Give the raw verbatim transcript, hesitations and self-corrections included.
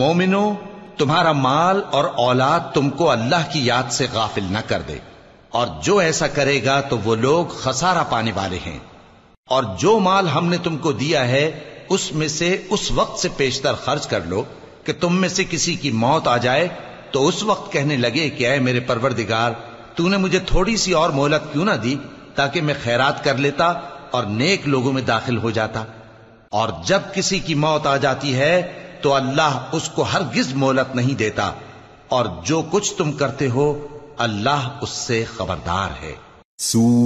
मोमिनो, तुम्हारा माल और औलाद तुमको अल्लाह की याद से गाफिल न कर दे, और जो ऐसा करेगा तो वो लोग खसारा पाने वाले हैं। और जो माल हमने तुमको दिया है उसमें से उस वक्त से पेशतर खर्च कर लो कि तुम में से किसी की मौत आ जाए तो उस वक्त कहने लगे कि ऐ मेरे परवरदिगार, तूने मुझे थोड़ी सी और मोहलत क्यों ना दी ताकि मैं खैरात कर लेता और नेक लोगों में दाखिल हो जाता। और जब किसी की मौत आ जाती है तो अल्लाह उसको हरगिज मोहलत नहीं देता, और जो कुछ तुम करते हो अल्लाह उससे खबरदार है।